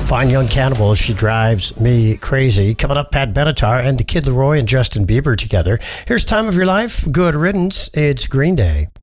Fine Young Cannibal, She Drives Me Crazy. Coming up, Pat Benatar and the Kid Laroi and Justin Bieber together. Here's Time of Your Life. Good riddance. It's Green Day.